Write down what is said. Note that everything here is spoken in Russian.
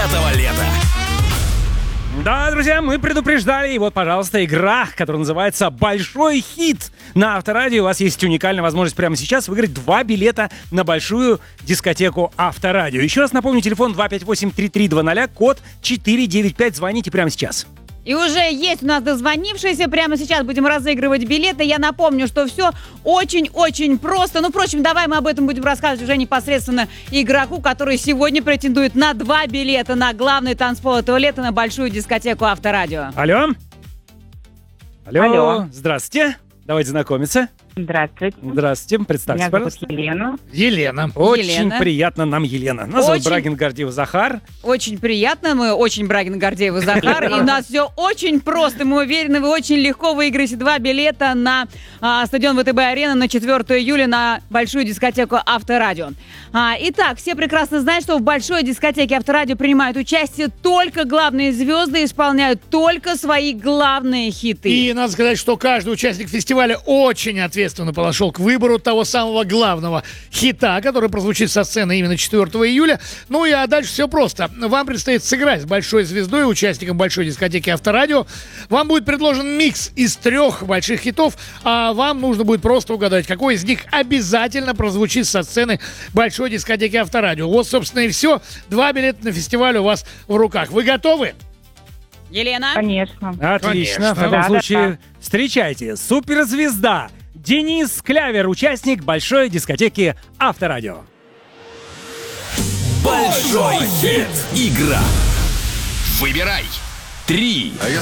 этого лета. Да, друзья, мы предупреждали, и вот, пожалуйста, игра, которая называется «Большой хит» на Авторадио. У вас есть уникальная возможность прямо сейчас выиграть 2 билета на большую дискотеку Авторадио. Еще раз напомню, телефон 258-3320, код 495. Звоните прямо сейчас. И уже есть у нас дозвонившиеся. Прямо сейчас будем разыгрывать билеты. Я напомню, что все очень-очень просто. Ну, впрочем, давай мы об этом будем рассказывать уже непосредственно игроку, который сегодня претендует на 2 билета на главный танцпол этого лета, на большую дискотеку Авторадио. Алло? Алло. Здравствуйте. Давайте знакомиться. Здравствуйте. Здравствуйте. Представьте, Меня зовут пожалуйста. Елена. Елена. Очень Елена. приятно нам, Елена. Нас зовут Очень. Брагин, Гордеев, Захар. Очень приятно. Мы очень Брагин, Гордеев и Захар. И у нас все очень просто. Мы уверены, вы очень легко выиграете 2 билета на стадион ВТБ-арена на 4 июля на большую дискотеку Авторадио. Итак, все прекрасно знают, что в большой дискотеке Авторадио принимают участие только главные звезды, исполняют только свои главные хиты. И надо сказать, что каждый участник фестиваля очень ответственно подошел к выбору того самого главного хита, который прозвучит со сцены именно 4 июля. Ну и дальше все просто. Вам предстоит сыграть с большой звездой, участником большой дискотеки Авторадио. Вам будет предложен микс из 3 больших хитов, а вам нужно будет просто угадать, какой из них обязательно прозвучит со сцены большой дискотеки Авторадио. Вот, собственно, и все. 2 билета на фестиваль у вас в руках. Вы готовы? Елена? Конечно. Отлично. Конечно. В таком Да, случае да. встречайте. Суперзвезда Денис Клявер, участник большой дискотеки Авторадио. Большой хит. Игра. Выбирай. 3,